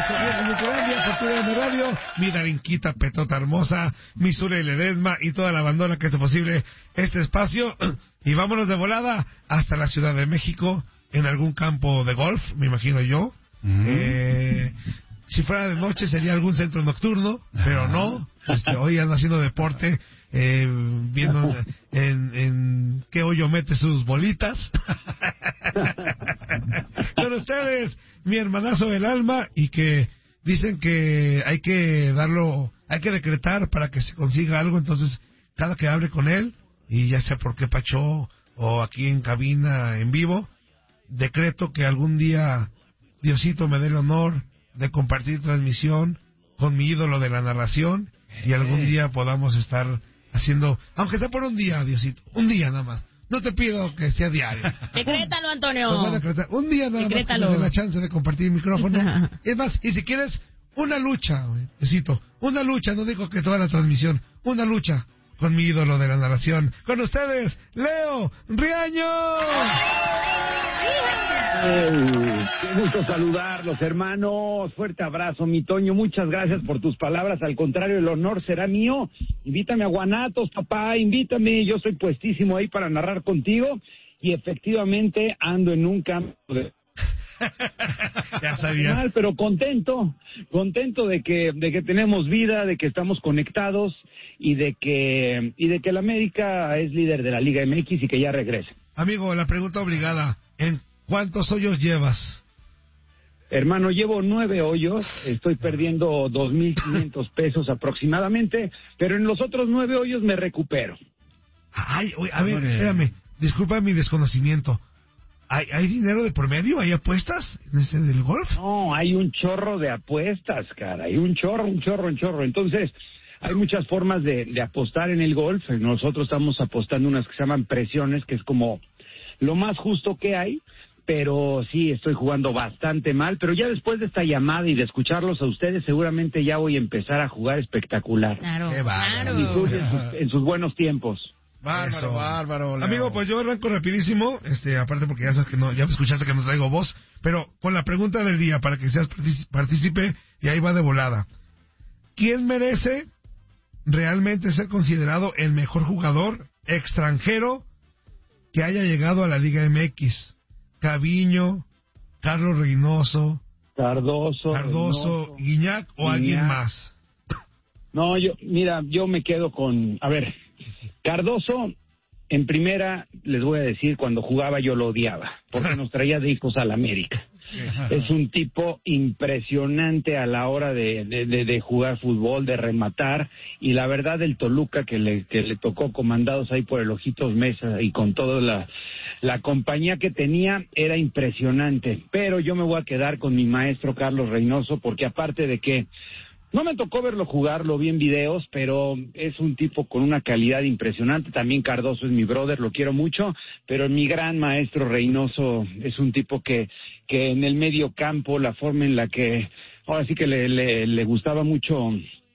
abrazo, viejo Nicolandia, Fortuna de Radio, mi Darinquita Petota hermosa, mi Sure Ledesma y toda la bandona que hace posible este espacio. Y vámonos de volada hasta la Ciudad de México, en algún campo de golf, me imagino yo. Si fuera de noche sería algún centro nocturno, pero no. Hoy ando haciendo deporte, viendo en qué hoyo mete sus bolitas. Con ustedes, mi hermanazo del alma, y que dicen que hay que decretar para que se consiga algo. Entonces, cada que hable con él, y ya sea por qué Pacho o aquí en cabina en vivo, decreto que algún día Diosito me dé el honor de compartir transmisión con mi ídolo de la narración, y algún día podamos estar haciendo, aunque sea por un día, Diosito, un día nada más. No te pido que sea diario. Decrétalo, Antonio. Un día nada más que me dé la chance de compartir el micrófono. Es más, y si quieres, una lucha, Diosito, una lucha, no digo que toda la transmisión, una lucha con mi ídolo de la narración. Con ustedes, Leo Riaño. Qué gusto saludarlos, hermanos. Fuerte abrazo, mi Toño. Muchas gracias por tus palabras. Al contrario, el honor será mío. Invítame a Guanatos, papá. Invítame. Yo soy puestísimo ahí para narrar contigo. Y efectivamente ando en un campo de... Ya sabías. Pero contento de que tenemos vida, de que estamos conectados y de que el América es líder de la Liga MX y que ya regrese. Amigo, la pregunta obligada, ¿en cuántos hoyos llevas? Hermano, llevo 9 hoyos, estoy perdiendo 2,500 pesos aproximadamente, pero en los otros 9 hoyos me recupero. Ay, a ver, espérame, disculpa mi desconocimiento. ¿Hay dinero de por medio? ¿Hay apuestas en ese del golf? No, hay un chorro de apuestas, cara, hay un chorro. Entonces, hay muchas formas de apostar en el golf. Nosotros estamos apostando unas que se llaman presiones, que es como lo más justo que hay. Pero sí, estoy jugando bastante mal, pero ya después de esta llamada y de escucharlos a ustedes, seguramente ya voy a empezar a jugar espectacular. Claro, qué bárbaro. En sus buenos tiempos. Bárbaro, Leo. Amigo, pues yo arranco rapidísimo, aparte porque ya sabes que no, ya me escuchaste que no traigo voz, pero con la pregunta del día, para que seas partícipe, y ahí va de volada. ¿Quién merece realmente ser considerado el mejor jugador extranjero que haya llegado a la Liga MX? ¿Caviño, Carlos Reynoso, Cardoso, Guiñac o alguien más? No, yo me quedo con... A ver, Cardoso, en primera, les voy a decir, cuando jugaba yo lo odiaba, porque nos traía de hijos a la América. Es un tipo impresionante a la hora de jugar fútbol, de rematar, y la verdad el Toluca que le tocó, comandados ahí por el Ojitos Mesa y con toda la compañía que tenía, era impresionante. Pero yo me voy a quedar con mi maestro Carlos Reynoso, porque aparte de que no me tocó verlo jugar, lo vi en videos, pero es un tipo con una calidad impresionante. También Cardoso es mi brother, lo quiero mucho, pero mi gran maestro Reynoso es un tipo que en el medio campo, la forma en la que, ahora sí que le gustaba mucho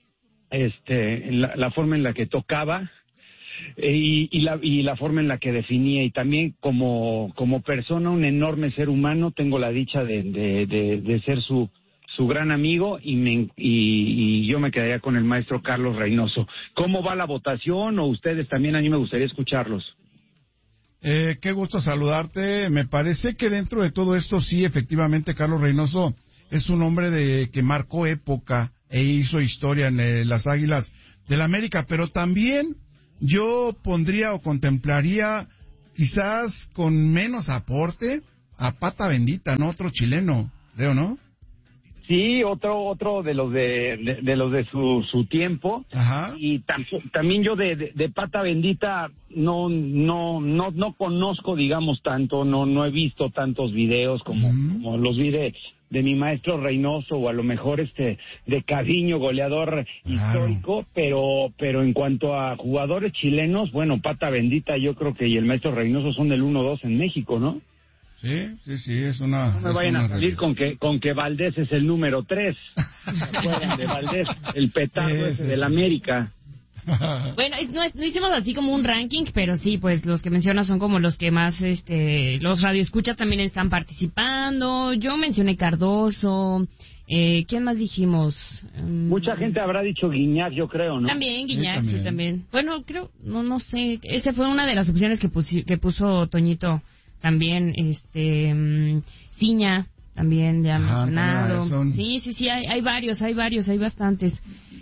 la forma en la que tocaba, y la forma en la que definía, y también como persona, un enorme ser humano. Tengo la dicha de ser su gran amigo, y yo me quedaría con el maestro Carlos Reynoso. ¿Cómo va la votación? O ustedes también, a mí me gustaría escucharlos. Qué gusto saludarte. Me parece que dentro de todo esto, sí, efectivamente, Carlos Reynoso es un hombre que marcó época e hizo historia en las Águilas del América, pero también yo pondría o contemplaría, quizás con menos aporte, a Pata Bendita, ¿no? Otro chileno, creo, ¿no? Sí, otro de los de su tiempo. Ajá. Y también yo de Pata Bendita no conozco, digamos, tanto, no he visto tantos videos como los vi de mi maestro Reynoso, o a lo mejor de Caviño, goleador histórico, pero en cuanto a jugadores chilenos, bueno, Pata Bendita yo creo que y el maestro Reynoso son el 1-2 en México, ¿no? Sí, es una... No me vayan a salir con que Valdés es el número 3. ¿Se acuerdan de Valdés? El petardo ese del América. Bueno, no hicimos así como un ranking, pero sí, pues los que mencionas son como los que más, los radioescuchas también están participando. Yo mencioné Cardoso, ¿Quién más dijimos? Mucha gente habrá dicho Guiñac, yo creo, ¿no? También, Guiñac, Sí, sí, también. Bueno, creo, no sé. Esa fue una de las opciones que puso Toñito también. Ciña, también ya mencionado. Sí, hay varios, hay bastantes.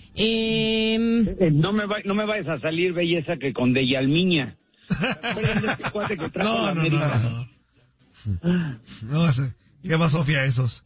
No me vayas a salir, belleza, que con Deyalmiña. No sé. ¿Qué más, Sofía, esos?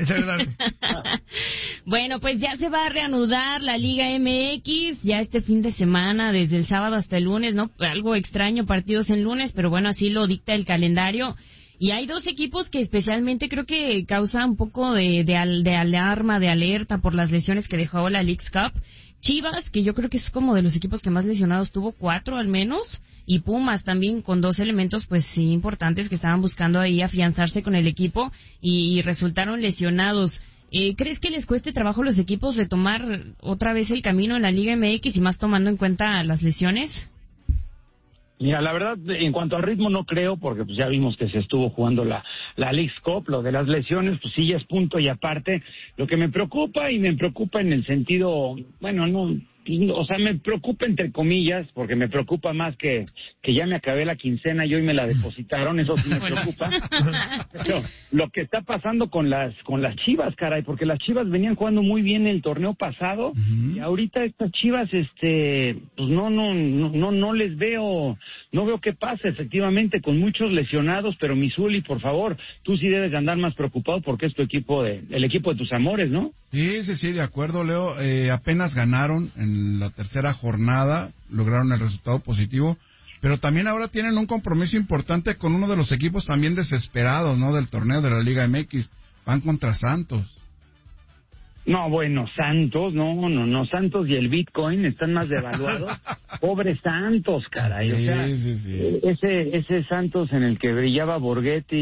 Bueno, pues ya se va a reanudar la Liga MX, ya este fin de semana, desde el sábado hasta el lunes, ¿no? Algo extraño, partidos en lunes, pero bueno, así lo dicta el calendario. Y hay dos equipos que especialmente creo que causa un poco de alarma, de alerta por las lesiones que dejó la Leagues Cup. Chivas, que yo creo que es como de los equipos que más lesionados tuvo, 4 al menos, y Pumas también con 2 elementos pues sí importantes que estaban buscando ahí afianzarse con el equipo y resultaron lesionados. ¿Crees que les cueste trabajo a los equipos retomar otra vez el camino en la Liga MX y más tomando en cuenta las lesiones? Mira, la verdad, en cuanto al ritmo no creo, porque pues ya vimos que se estuvo jugando la Leagues Cup, lo de las lesiones, pues sí ya es punto y aparte. Lo que me preocupa en el sentido, bueno, no, o sea, me preocupa entre comillas, porque me preocupa más que ya me acabé la quincena y hoy me la depositaron, eso sí me preocupa. Pero lo que está pasando con las Chivas, caray, porque las Chivas venían jugando muy bien el torneo pasado y ahorita estas Chivas, pues no les veo, no veo qué pasa, efectivamente, con muchos lesionados, pero Misuli, por favor, tú sí debes de andar más preocupado porque es tu equipo el equipo de tus amores, ¿no? Sí, de acuerdo, Leo. Apenas ganaron en la tercera jornada, lograron el resultado positivo, pero también ahora tienen un compromiso importante con uno de los equipos también desesperados, ¿no? Del torneo de la Liga MX. Van contra Santos. No, bueno, Santos, no, Santos y el Bitcoin están más devaluados. Pobre Santos, caray, sí, o sea, sí. Ese Santos en el que brillaba Borghetti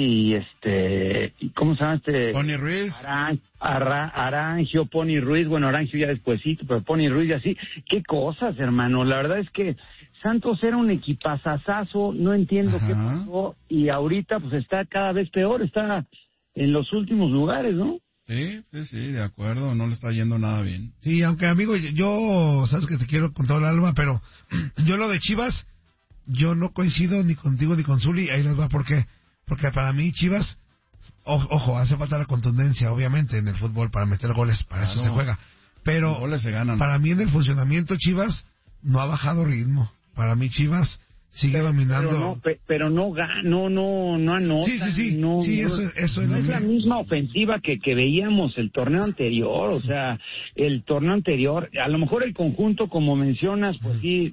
y ¿cómo se llama Pony Ruiz. Arangio, Pony Ruiz, bueno, Arangio ya despuesito, pero Pony Ruiz y así, qué cosas, hermano, la verdad es que Santos era un equipazazazo, no entiendo qué pasó, y ahorita pues está cada vez peor, está en los últimos lugares, ¿no? Sí, de acuerdo, no le está yendo nada bien. Sí, aunque amigo, yo, sabes que te quiero con todo el alma, pero yo lo de Chivas, yo no coincido ni contigo ni con Zuli, ahí les va, ¿por qué? Porque para mí Chivas, ojo, hace falta la contundencia, obviamente, en el fútbol, para meter goles, para eso se juega, pero los goles se ganan. Para mí en el funcionamiento Chivas no ha bajado ritmo, para mí Chivas sigue dominando. Pero no anota. Sí, eso no es la misma ofensiva que veíamos el torneo anterior, o sea, el torneo anterior, a lo mejor el conjunto, como mencionas, pues sí,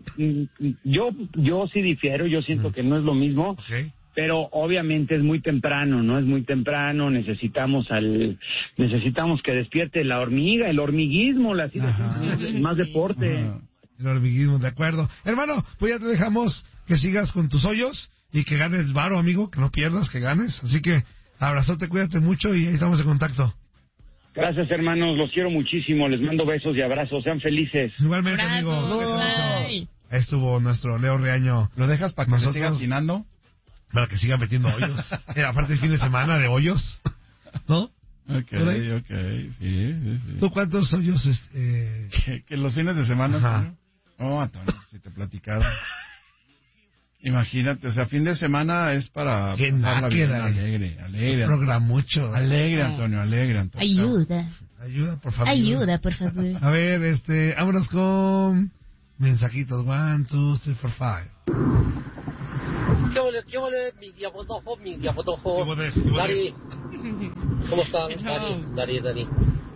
yo sí difiero, yo siento que no es lo mismo. Okay. Pero obviamente es muy temprano, ¿no? Es muy temprano, necesitamos que despierte la hormiga, el hormiguismo, más deporte. Ajá. El hormiguismo, de acuerdo. Hermano, pues ya te dejamos que sigas con tus hoyos y que ganes varo, amigo, que no pierdas, que ganes. Así que abrazote, cuídate mucho y ahí estamos en contacto. Gracias, hermanos, los quiero muchísimo, les mando besos y abrazos, sean felices. Igualmente, amigo. Ahí estuvo nuestro Leo Reaño. ¿Lo dejas para que se siga atinando? Para que sigan metiendo hoyos. Aparte el fin de semana de hoyos, ¿no? Ok, sí. ¿Tú cuántos hoyos? Que los fines de semana. Ajá. No, Antonio, si te platicaron. Imagínate, o sea, fin de semana es para pasarla bien, alegre. Programucho. Alegre, Antonio. Ayuda, por favor. Ayuda, por favor. A ver, vámonos con mensajitos. 1, 2, 3, 4, 5. ¿Qué ole? Mi diabodojo. Dari, ¿cómo están? Dari.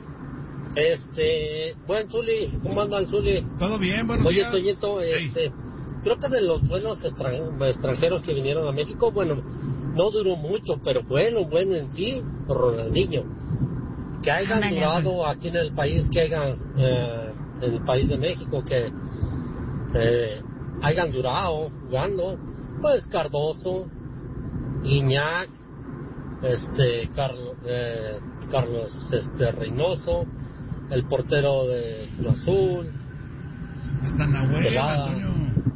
Buen Zuli, ¿cómo andan, Zuli? Todo bien, buenos días. Oye, Toñito, creo que de los buenos extranjeros que vinieron a México, bueno, no duró mucho, pero bueno en sí, Ronaldinho. Que hayan durado aquí en el país, en el país de México, que hayan durado jugando, pues Cardoso, Guiñac, Carlos Reynoso, el portero de Cruz Azul, hasta Nahuel, Antonio.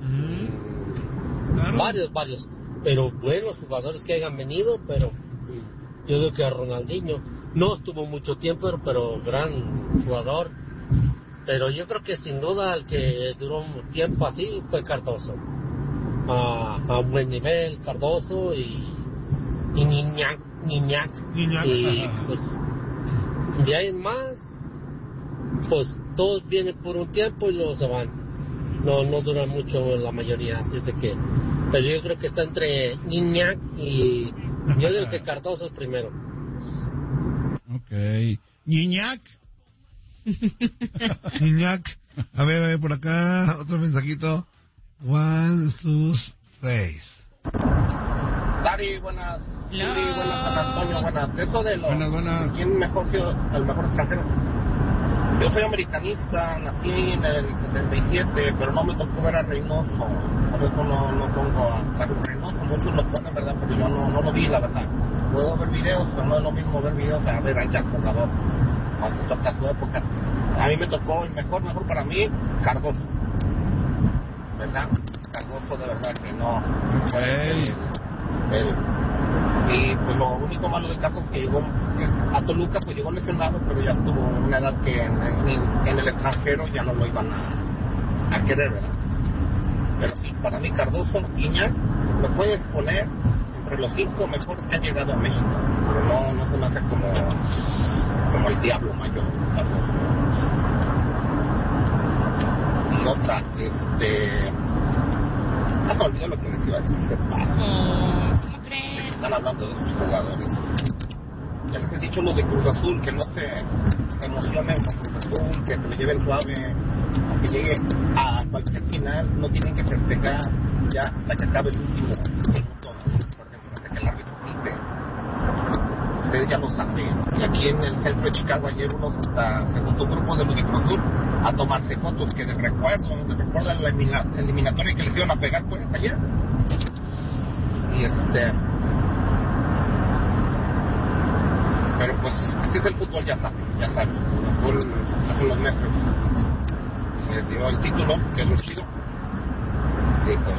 Claro. Varios, pero buenos jugadores que hayan venido, pero yo digo que a Ronaldinho, No estuvo mucho tiempo, pero gran jugador. Pero yo creo que sin duda el que duró un tiempo así fue Cardoso. A un buen nivel, Cardoso y Gignac. Y pues de ahí en más, pues todos vienen por un tiempo y luego se van. No duran mucho la mayoría, así es de que... Pero yo creo que está entre Gignac y... Yo digo que Cardoso es primero. Ok. Gignac. Gignac. A ver, por acá, otro mensajito. 1, 2, 3. Dari, buenas. Hola. Yuri, buenas, Toño, buenas. Eso de lo... Buenas. ¿Quién mejor el mejor extranjero? Yo soy americanista, nací en el 77, pero no me tocó ver a Reynoso. Por eso no pongo a Carlos Reynoso. Muchos lo ponen, ¿verdad? Pero yo no lo vi, la verdad. Puedo ver videos, pero no es lo mismo ver videos a ver allá jugador. Cuando toca su época. A mí me tocó el mejor para mí, Cardoso. ¿Verdad? Cardoso de verdad que no. Y pues lo único malo de Carlos que llegó a Toluca, pues llegó lesionado, pero ya estuvo una edad que en el extranjero ya no lo iban a querer, ¿verdad? Pero sí, para mí Cardoso, Gignac, lo puedes poner entre los 5 mejores que han llegado a México, pero no se me hace como el diablo mayor, Cardoso. Y otra, se me olvidó lo que les iba a decir, se pasa. ¿Cómo crees? Están hablando de sus jugadores. Ya les he dicho lo de Cruz Azul, que no se emocionen con Cruz Azul, que lo lleven suave, que llegue a cualquier final, no tienen que festejar ya hasta que acabe el último minuto, por ejemplo, hasta que el árbitro pite. Ustedes ya lo saben. Y aquí en el centro de Chicago ayer unos hasta segundo grupo de los de Cruz Azul a tomarse fotos que recuerdan la eliminatoria que les iban a pegar pues ayer. Y pero pues así es el fútbol, ya saben. El fútbol hace unos meses les dio el título, que es lo chido. Y pues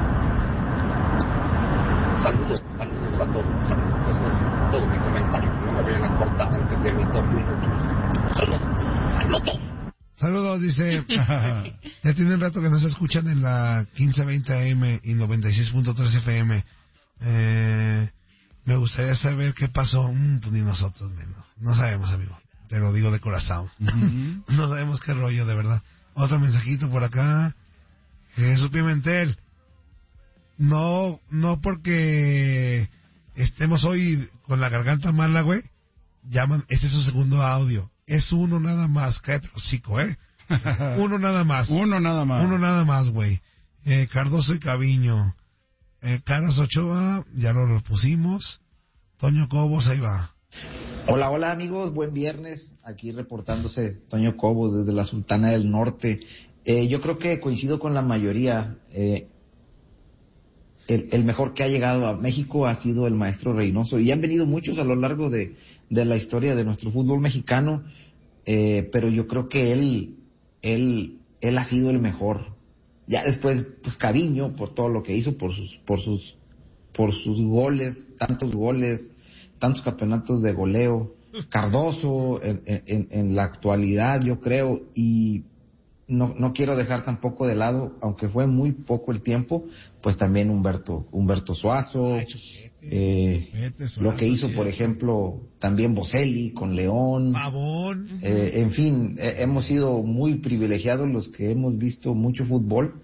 saludos a todos. Ese es todo mi comentario. No me vayan a cortar antes de mis 2 minutos. Saludos, dice. Ya tienen rato que nos escuchan en la 1520 AM y 96.3 FM. Me gustaría saber qué pasó. Pues ni nosotros menos. No sabemos, amigo. Te lo digo de corazón. No sabemos qué rollo, de verdad. Otro mensajito por acá. Jesús Pimentel. No porque estemos hoy con la garganta mala, güey. Llaman, este es su segundo audio. Es uno nada más. Cállate el hocico, Uno nada más. Uno nada más, güey. Cardoso y Caviño. Carlos Ochoa, ya lo pusimos. Toño Cobos, ahí va. Hola amigos, buen viernes. Aquí reportándose Toño Cobos desde la Sultana del Norte. Yo creo que coincido con la mayoría. El mejor que ha llegado a México ha sido el maestro Reynoso, y han venido muchos a lo largo de la historia de nuestro fútbol mexicano, pero yo creo que él ha sido el mejor. Ya después, pues Caviño, por todo lo que hizo, por sus goles, tantos campeonatos de goleo. Cardoso en la actualidad, yo creo, y no quiero dejar tampoco de lado, aunque fue muy poco el tiempo, pues también Humberto Suazo, lo que hizo, por ejemplo, también Boselli con León. Pavón. En fin, hemos sido muy privilegiados los que hemos visto mucho fútbol,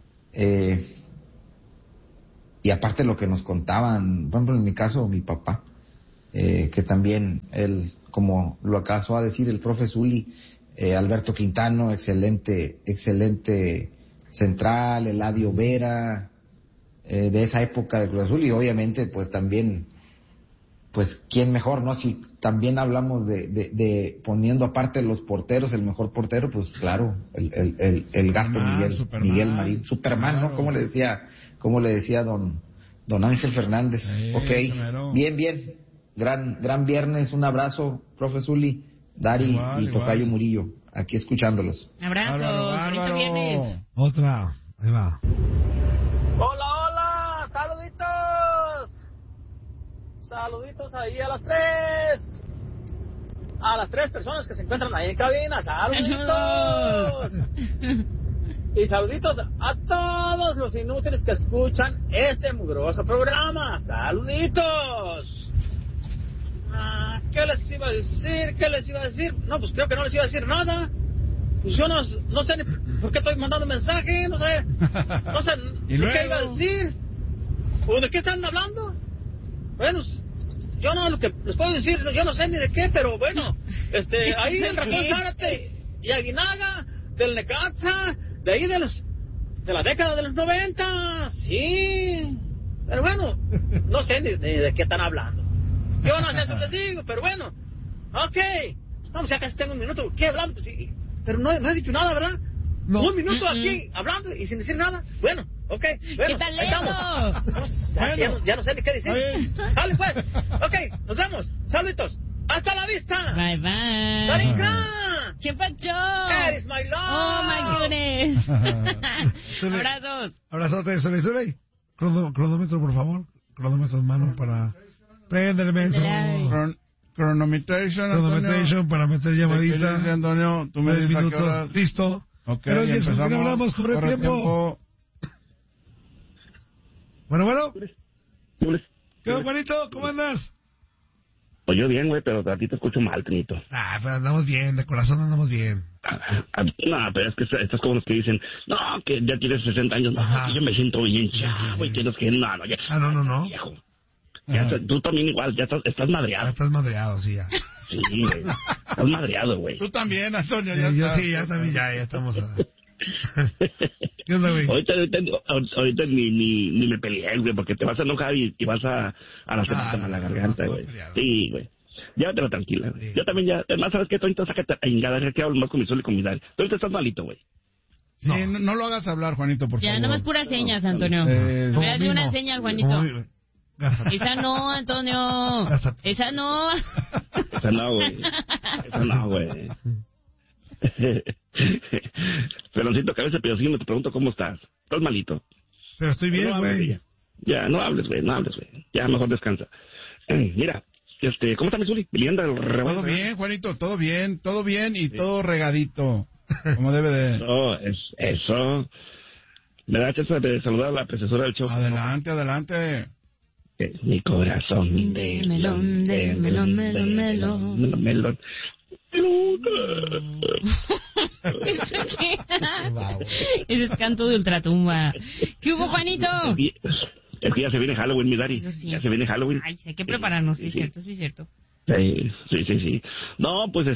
y aparte lo que nos contaban, por ejemplo, en mi caso, mi papá, que también él, como lo acaso a decir el profe Zuli, Alberto Quintano, excelente central, Eladio Vera, de esa época de Cruz Azul, y obviamente pues también, pues quién mejor, ¿no? Si también hablamos de poniendo aparte los porteros, el mejor portero, pues claro, el gasto Miguel Marín, Superman, claro. ¿No? ¿Cómo le decía don Ángel Fernández? Okay, bien, gran viernes, un abrazo, profe Zuli, Dari y Tocayo Murillo, aquí escuchándolos. Abrazo, bonito viernes. Otra, ahí va. Hola, saluditos ahí a las 3. a las 3 personas que se encuentran ahí en cabina. ¡Saluditos! Y saluditos a todos los inútiles que escuchan este mugroso programa. ¡Saluditos! ¿Qué les iba a decir? No, pues creo que no les iba a decir nada. Pues yo no sé ni por qué estoy mandando mensaje, no sé qué iba a decir. ¿O de qué están hablando? Bueno, yo no, lo que les puedo decir, yo no sé ni de qué, pero bueno, ahí el Ratón Zárate y Aguinaga, del Necaxa, de ahí de la década de los 90, sí. Pero bueno, no sé ni de qué están hablando. Yo no sé, eso les digo, pero bueno, ok. Vamos, ya casi tengo un minuto, ¿qué hablando? Pues sí, pero no he dicho nada, ¿verdad? No. Un minuto aquí, hablando y sin decir nada. Bueno, ok. Bueno, ¿qué talento? Ya no sé ni qué decir. Dale, pues. Ok, nos vemos. Saluditos. ¡Hasta la vista! Bye, bye. ¡Marica! ¿Qué pacho? ¡Eres my love! ¡Oh, my goodness! Abrazos. Abrazote, Sule. Cronómetro, por favor. Cronómetro en mano para... Préndele, menso. Cronometration para meter llamadita. Antonio, tú me 10 dices minutos. a qué hora. Listo. Ok, pero ya empezamos. ¿por qué no hablamos? Corre tiempo. Bueno. ¿Qué onda, Juanito? ¿Cómo andas? Pues yo bien, güey, pero a ti te escucho mal, Trinito. Pero andamos bien, de corazón andamos bien. No, pero es que estás como los que dicen, no, que ya tienes 60 años, no, que yo me siento bien chavo y tienes que, no, ya. No. Viejo. Ya, tú también igual, ya estás madreado. Ya estás madreado, sí, ya. Sí, güey. Estás madreado, güey. Tú también, Antonio, ya. Yo sí, ya también, ya estamos. ¿Qué onda, güey? Ahorita ni me peleé, güey, porque te vas a enojar y vas a lastimarte la garganta, güey. Sí, güey. Llévatelo tranquila, güey. Sí. Yo también ya, además, ¿sabes qué? Tú ahorita sácate a ingada, que hablo más con mi sol y con mi Dari. Tú ahorita estás malito, güey. Sí, no lo hagas hablar, Juanito, por favor. Ya, nomás puras señas, Antonio. Mira, di una señal, Juanito. Esa no, Antonio. Esa no. Esa no, güey. Peloncito, cabeza, pero sí me te pregunto cómo estás. ¿Estás malito? Pero estoy bien, güey. Ya, no hables, güey. Ya, mejor descansa. Mira, ¿cómo está mi Zuli? Todo bien, Juanito, todo bien y sí. Todo regadito, como debe de. No, eso. Me da chance de saludar a la precesora del show. Adelante. Mi corazón de melón. Ese es canto de ultratumba. ¿Qué hubo, Juanito? Es que ya se viene Halloween, mi Dari. Sí. Ya se viene Halloween. Ay, hay que prepararnos, sí, cierto. Sí. No, pues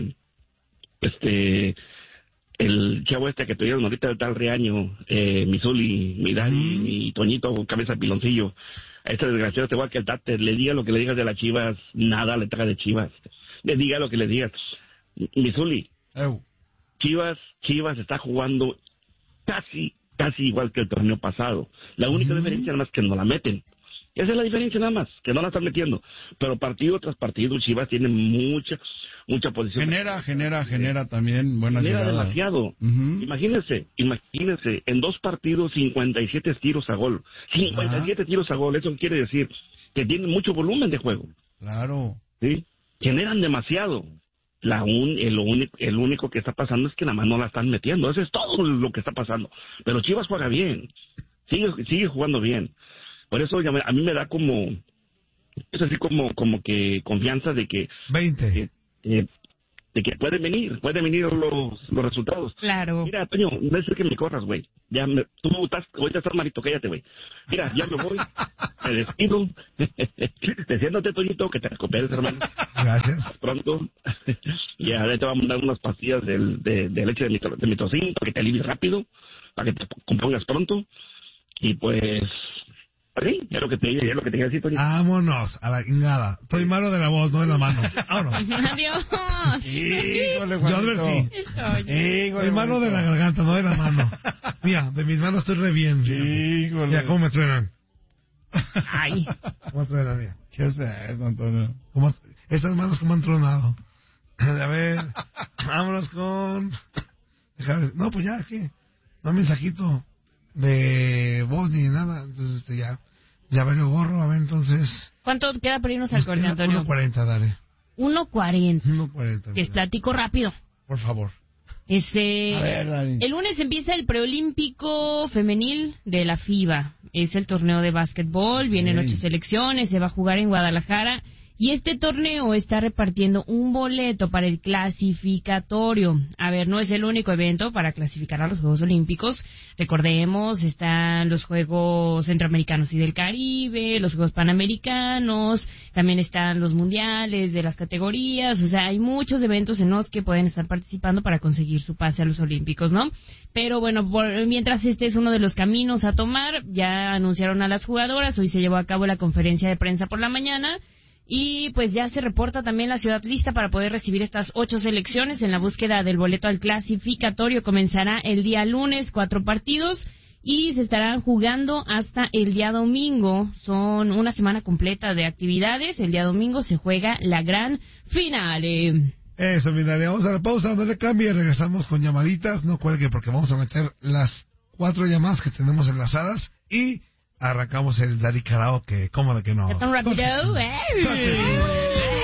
el chavo que tuvieron ahorita de tal reaño, mi Zuli, mi Dari, mi Toñito, cabeza piloncillo. A este desgraciado te voy a quedar, le diga lo que le digas de las Chivas, nada le traga de Chivas. Le diga lo que le digas. Mi Zuli, Chivas está jugando casi igual que el torneo pasado. La única diferencia nada más que no la meten. Esa es la diferencia nada más, que no la están metiendo. Pero partido tras partido Chivas tiene mucha posición. Genera también buenas llegadas. Genera demasiado. Imagínense, en 2 partidos 57 tiros a gol. 57 tiros a gol, eso quiere decir que tienen mucho volumen de juego. Claro. ¿Sí? Generan demasiado. El único que está pasando es que nada más no la están metiendo. Eso es todo lo que está pasando. Pero Chivas juega bien. Sigue jugando bien. Por eso a mí me da como... Es así como que confianza de que... 20. De que pueden venir los resultados. Claro. Mira, Toño, no es que me corras, güey. Tú ahorita estás malito, cállate, güey. Mira, ya me voy, me despido. Deseándote, Toñito, que te recuperes, hermano. Gracias. Pronto. Y ahora te voy a mandar unas pastillas de leche de mitrocin para que te alivies rápido, para que te compongas pronto. Y pues... Sí, ya lo que te quería decir, Toño. Vámonos a la ingada. Estoy malo de la voz, no de la mano. Vámonos. Adiós. Híjole, Yo advertí. Estoy malo de la garganta, no de la mano. Mira, de mis manos estoy re bien. Híjole. Mira cómo me truenan. Ay. ¿Cómo truenan, mira? ¿Qué es eso, Antonio? Estas manos como han tronado. A ver, vámonos con... Déjame ver. No, pues ya, es que... No hay mensajito de voz ni nada, entonces ya valió gorro. A ver, entonces ¿cuánto queda por irnos al corte, Antonio? 1:40, dale. 1:40. 1:40. Les platico rápido. Por favor. A ver, Dani. El lunes empieza el preolímpico femenil de la FIBA. Es el torneo de básquetbol, vienen 8 selecciones, se va a jugar en Guadalajara. Y este torneo está repartiendo un boleto para el clasificatorio. A ver, no es el único evento para clasificar a los Juegos Olímpicos. Recordemos, están los Juegos Centroamericanos y del Caribe, los Juegos Panamericanos, también están los mundiales de las categorías. O sea, hay muchos eventos en los que pueden estar participando para conseguir su pase a los Olímpicos, ¿no? Pero bueno, mientras este es uno de los caminos a tomar, ya anunciaron a las jugadoras. Hoy se llevó a cabo la conferencia de prensa por la mañana. Y pues ya se reporta también la ciudad lista para poder recibir estas 8 selecciones en la búsqueda del boleto al clasificatorio. Comenzará el día lunes, 4 partidos, y se estarán jugando hasta el día domingo. Son una semana completa de actividades. El día domingo se juega la gran final. Eso, mira, vamos a la pausa, no le cambie, regresamos con llamaditas. No cuelgue porque vamos a meter las 4 llamadas que tenemos enlazadas y arrancamos el Daddy Karaoke, ¿cómo de que no? ¿Está rápido?